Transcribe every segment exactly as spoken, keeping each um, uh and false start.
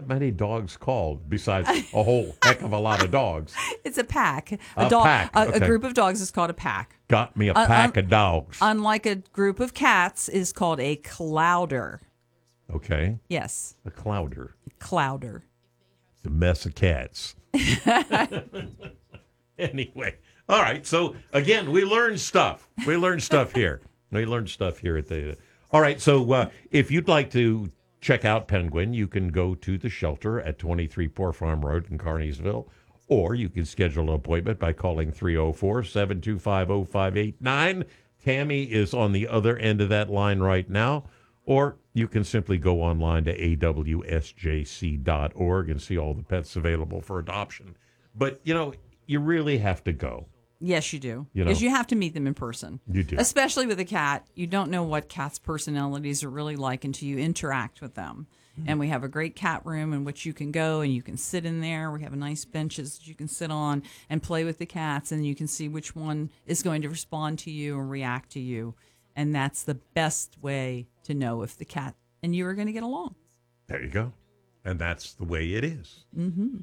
that many dogs called besides a whole heck of a lot of dogs? It's a pack. A, A dog, pack, a, okay. a group of dogs is called a pack. Got me a Uh, pack un- of dogs. Unlike a group of cats is called a clouder. Okay. Yes, A clouder. clouder. It's a mess of cats. Anyway. All right. So, again, we learned stuff. We learned stuff here. We learned stuff here at the... All right. So, uh, if you'd like to check out Penguin, you can go to the shelter at twenty-three Poor Farm Road in Carneysville, or you can schedule an appointment by calling three oh four, seven two five, oh five eight nine. Tammy is on the other end of that line right now. Or you can simply go online to A W S J C dot org and see all the pets available for adoption. But, you know, you really have to go. Yes, you do. You know. Because you have to meet them in person. You do. Especially with a cat. You don't know what cats' personalities are really like until you interact with them. Mm-hmm. And we have a great cat room in which you can go and you can sit in there. We have nice benches that you can sit on and play with the cats, and you can see which one is going to respond to you and react to you. And that's the best way to know if the cat and you are going to get along. There you go. And that's the way it is. Mm-hmm.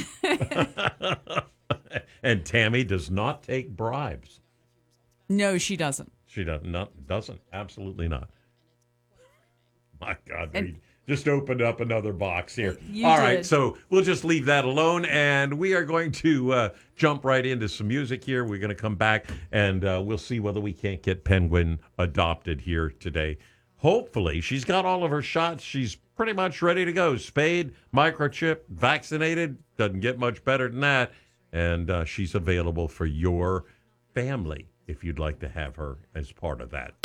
And Tammy does not take bribes. No, she doesn't. She does not, doesn't. Absolutely not. My God, And- we just opened up another box here. You All right, did. so we'll just leave that alone, and we are going to uh, jump right into some music here. We're going to come back, and uh, we'll see whether we can't get Penguin adopted here today. Hopefully, she's got all of her shots. She's pretty much ready to go. Spayed, microchip, vaccinated. Doesn't get much better than that. And uh, she's available for your family if you'd like to have her as part of that.